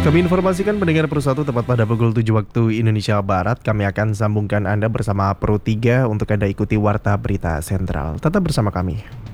Kami informasikan pendengar Pro 1 tepat pada pukul 7 waktu Indonesia Barat. Kami akan sambungkan Anda bersama Pro 3 untuk Anda ikuti Warta Berita Sentral. Tetap bersama kami.